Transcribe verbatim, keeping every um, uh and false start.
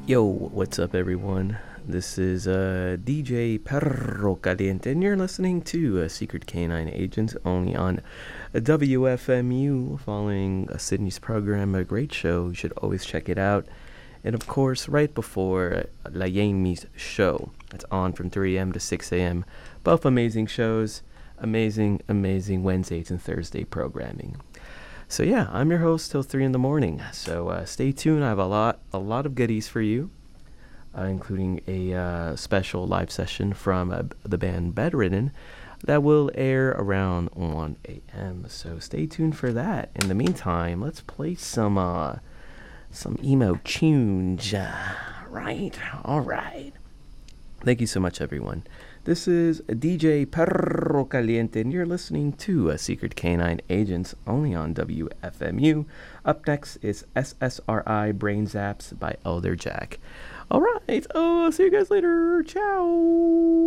Yo, what's up, everyone? This is uh, D J Perro Caliente, and you're listening to uh, Secret Canine Agents only on W F M U, following uh, Sydney's program. A great show. You should always check it out. And of course, right before uh, La Yami's show, it's on from three a.m. to six a.m. Both amazing shows, amazing, amazing Wednesdays and Thursday programming. So yeah, I'm your host till three in the morning. So uh, stay tuned. I have a lot, a lot of goodies for you, uh, including a uh, special live session from uh, the band Bedridden that will air around one a.m. So stay tuned for that. In the meantime, let's play some uh, some emo tunes. Uh, right, all right. Thank you so much, everyone. This is D J Perro Caliente, and you're listening to uh, Secret Canine Agents only on W F M U. Up next is S S R I Brain Zaps by Elder Jack. All right. Oh, see you guys later. Ciao.